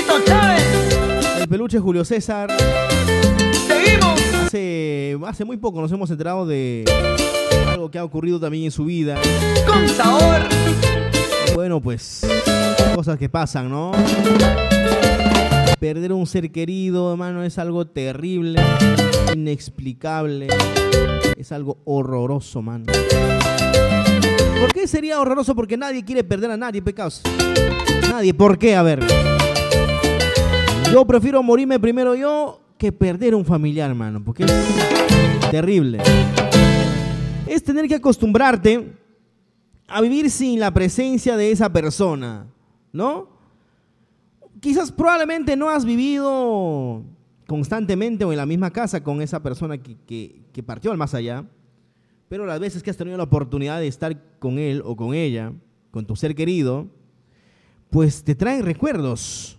Tito Chávez. El peluche Julio César. Seguimos. Hace muy poco nos hemos enterado de algo que ha ocurrido también en su vida. Con sabor. Bueno, pues cosas que pasan, ¿no? Perder un ser querido, hermano, es algo terrible, inexplicable. Es algo horroroso, mano. ¿Por qué sería horroroso? Porque nadie quiere perder a nadie, pecados. Nadie. ¿Por qué? A ver. Yo prefiero morirme primero yo que perder a un familiar, hermano, porque es terrible. Es tener que acostumbrarte a vivir sin la presencia de esa persona, ¿no? Quizás probablemente no has vivido constantemente o en la misma casa con esa persona que partió al más allá, pero las veces que has tenido la oportunidad de estar con él o con ella, con tu ser querido, pues te traen recuerdos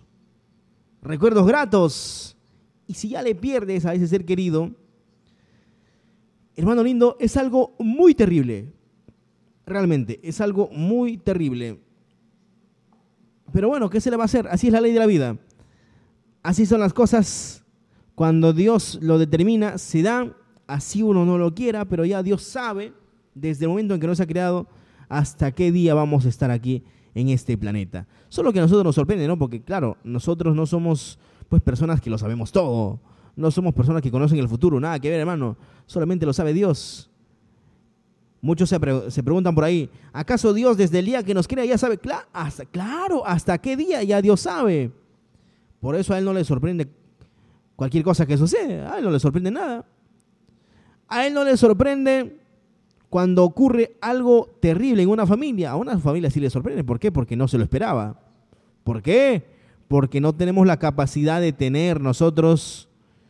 gratos. Y si ya le pierdes a ese ser querido, hermano lindo, es algo muy terrible. Realmente, es algo muy terrible. Pero bueno, ¿qué se le va a hacer? Así es la ley de la vida. Así son las cosas. Cuando Dios lo determina, se dan. Así uno no lo quiera, pero ya Dios sabe, desde el momento en que nos ha creado, hasta qué día vamos a estar aquí en este planeta. Solo que a nosotros nos sorprende, ¿no? Porque claro, nosotros no somos pues personas que lo sabemos todo. No somos personas que conocen el futuro. Nada que ver, hermano. Solamente lo sabe Dios. Muchos se preguntan por ahí, ¿acaso Dios desde el día que nos crea ya sabe? Claro, ¿hasta qué día ya Dios sabe? Por eso a Él no le sorprende cualquier cosa que sucede. A Él no le sorprende nada. A Él no le sorprende cuando ocurre algo terrible en una familia. A una familia sí le sorprende. ¿Por qué? Porque no se lo esperaba. ¿Por qué? Porque no tenemos la capacidad de tener nosotros...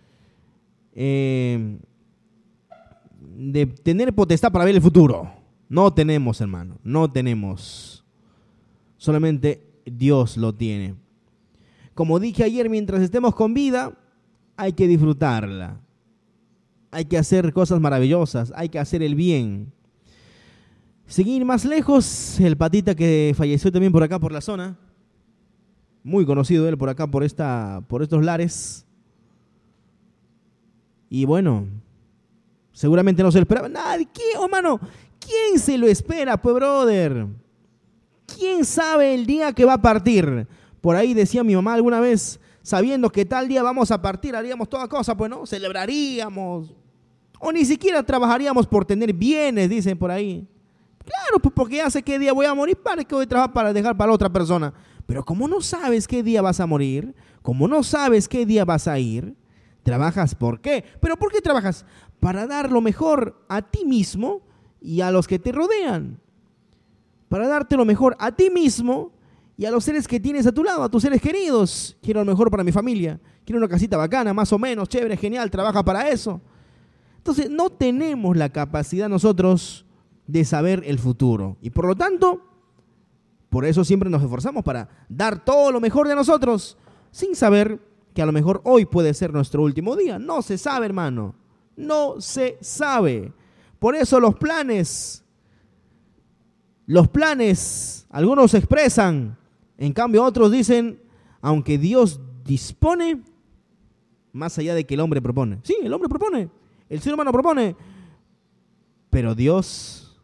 de tener potestad para ver el futuro. No tenemos, hermano, no tenemos. Solamente Dios lo tiene. Como dije ayer, mientras estemos con vida, hay que disfrutarla. Hay que hacer cosas maravillosas, hay que hacer el bien. Seguir más lejos, el patita que falleció también por acá, por la zona. Muy conocido él por acá, por estos lares. Y bueno... seguramente no se lo esperaba nadie. ¿Quién, hermano? ¿Quién se lo espera, pues, brother? ¿Quién sabe el día que va a partir? Por ahí decía mi mamá alguna vez, sabiendo que tal día vamos a partir, haríamos toda cosa, pues, ¿no? Celebraríamos. O ni siquiera trabajaríamos por tener bienes, dicen por ahí. Claro, pues porque ya sé qué día voy a morir, ¿para qué voy a trabajar para dejar para otra persona? Pero como no sabes qué día vas a morir, como no sabes qué día vas a ir, ¿trabajas por qué? ¿Pero por qué trabajas? Para dar lo mejor a ti mismo y a los que te rodean. Para darte lo mejor a ti mismo y a los seres que tienes a tu lado, a tus seres queridos. Quiero lo mejor para mi familia. Quiero una casita bacana, más o menos, chévere, genial, trabaja para eso. Entonces, no tenemos la capacidad nosotros de saber el futuro. Y por lo tanto, por eso siempre nos esforzamos para dar todo lo mejor de nosotros, sin saber que a lo mejor hoy puede ser nuestro último día. No se sabe, hermano. No se sabe. Por eso los planes, algunos se expresan, en cambio otros dicen, aunque Dios dispone, más allá de que el hombre propone. Sí, el hombre propone, el ser humano propone, pero Dios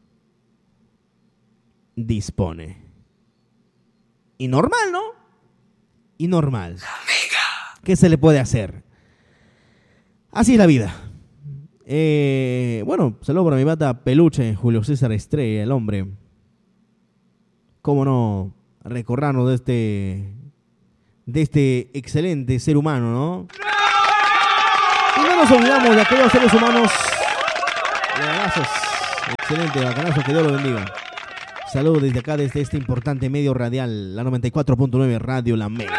dispone. Y normal, ¿no? Y normal. ¿Qué se le puede hacer? Así es la vida. Bueno, saludo para mi pata peluche, Julio César Estrella, el hombre. Cómo no recordarnos de este excelente ser humano, ¿no? Y no nos olvidamos de aquellos seres humanos bacanazos, excelente, bacanazos, que Dios los bendiga. Saludos desde acá, desde este importante medio radial, la 94.9 Radio La Mega.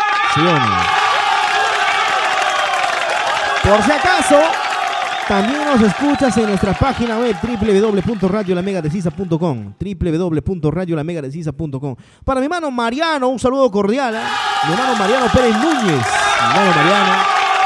Por si acaso, también nos escuchas en nuestra página web www.radiolamegadecisa.com www.radiolamegadecisa.com. Para mi hermano Mariano, un saludo cordial, mi hermano Mariano Pérez Núñez, mi hermano Mariano.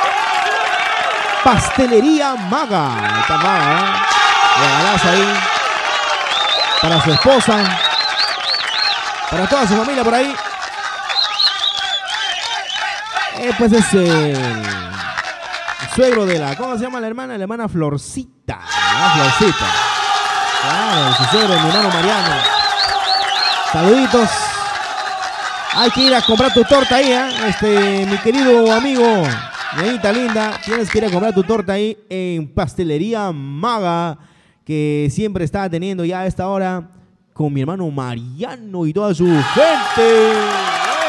Pastelería Maga, está Maga, regalazo ahí para su esposa, para toda su familia por ahí. Pues es el suegro de la, ¿cómo se llama la hermana? La hermana Florcita. La Florcita. Claro, su suegro de mi hermano Mariano. Saluditos. Hay que ir a comprar tu torta ahí, ¿eh? Mi querido amigo, niñita linda, tienes que ir a comprar tu torta ahí en Pastelería Maga, que siempre está teniendo ya a esta hora con mi hermano Mariano y toda su gente.